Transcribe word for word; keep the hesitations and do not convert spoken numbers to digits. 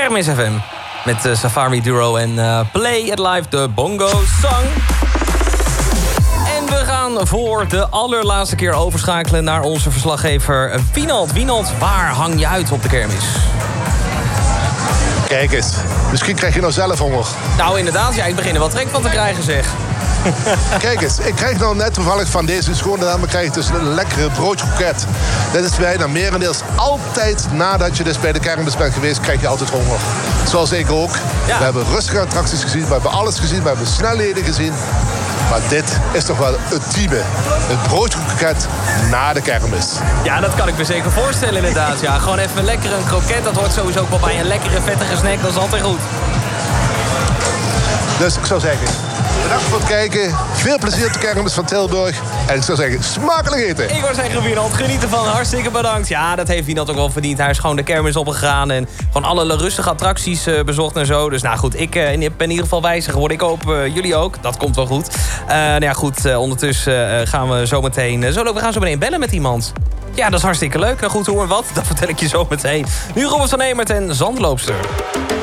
Kermis F M. Met uh, Safari Duo en uh, Play It Live, de Bongo Song. En we gaan voor de allerlaatste keer overschakelen naar onze verslaggever Wienald. Wienald, waar hang je uit op de kermis? Kijk eens, misschien krijg je nou zelf honger. Nou inderdaad, ja, ik begin er wel trek van te krijgen, zeg. Kijk eens, ik krijg nou net toevallig van deze schoonnaam, krijg ik dus een lekkere broodkroket. Dat is bijna merendeels altijd nadat je dus bij de kermis bent geweest, krijg je altijd honger. Zoals ik ook. Ja. We hebben rustige attracties gezien, we hebben alles gezien, we hebben snelheden gezien. Maar dit is toch wel het ultieme. Het broodkroket na de kermis. Ja, dat kan ik me zeker voorstellen inderdaad. Ja, gewoon even een lekkere kroket, dat hoort sowieso ook wel bij een lekkere vettige snack, dat is altijd goed. Dus ik zou zeggen, bedankt voor het kijken. Veel plezier op de kermis van Tilburg. En ik zou zeggen, smakelijk eten. Ik wou zeggen, Wienald, geniet ervan. Hartstikke bedankt. Ja, dat heeft Wienald ook wel verdiend. Hij is gewoon de kermis opgegaan en gewoon alle rustige attracties uh, bezocht en zo. Dus nou goed, ik uh, ben in ieder geval wijzer geworden. Ik hoop uh, jullie ook. Dat komt wel goed. Uh, nou ja, goed, uh, ondertussen uh, gaan we zo meteen... Uh, zo, we gaan zo meteen bellen met iemand. Ja, dat is hartstikke leuk. Nou goed, hoe en wat, dat vertel ik je zo meteen. Nu Robert van Emert en Zandloopster.